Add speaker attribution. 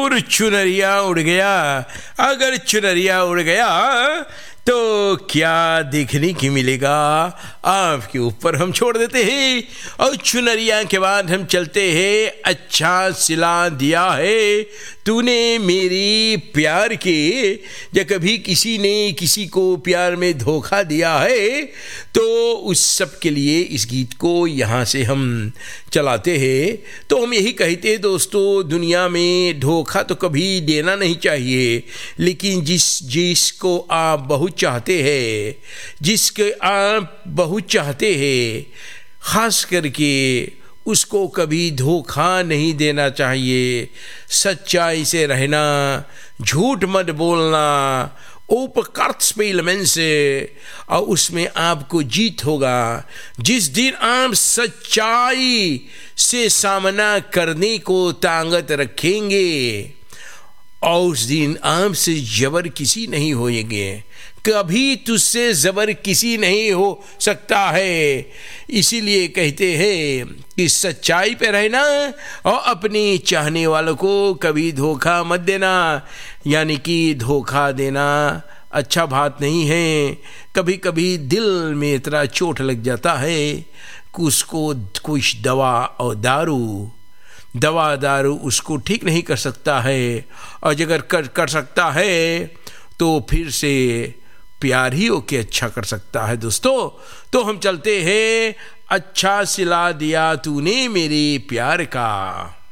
Speaker 1: और चुनरिया उड़ गया। अगर चुनरिया उड़ गया तो क्या देखने की मिलेगा, आपके ऊपर हम छोड़ देते हैं। और चुनरिया के बाद हम चलते हैं, अच्छा सिला दिया है तूने मेरी प्यार के। जब कभी किसी ने किसी को प्यार में धोखा दिया है तो उस सब के लिए इस गीत को यहाँ से हम चलाते हैं। तो हम यही कहते हैं दोस्तों, दुनिया में धोखा तो कभी देना नहीं चाहिए, लेकिन जिसको आप बहुत चाहते हैं, जिसके आप बहुत चाहते हैं, खास करके उसको कभी धोखा नहीं देना चाहिए। सच्चाई से रहना, झूठ मत बोलना, उपकारस्पेलमें से, और उसमें आपको जीत होगा। जिस दिन आप सच्चाई से सामना करने को ताकत रखेंगे और उस दिन आपसे जबर किसी नहीं होएंगे, कभी तुझसे जबर किसी नहीं हो सकता है। इसीलिए कहते हैं कि सच्चाई पे रहना और अपने चाहने वालों को कभी धोखा मत देना। यानी कि धोखा देना अच्छा बात नहीं है। कभी कभी दिल में इतना चोट लग जाता है कि उसको कुछ दवा और दारू उसको ठीक नहीं कर सकता है, और अगर कर सकता है तो फिर से प्यार ही ओके अच्छा कर सकता है दोस्तों। तो हम चलते हैं, अच्छा सिला दिया तूने मेरे प्यार का।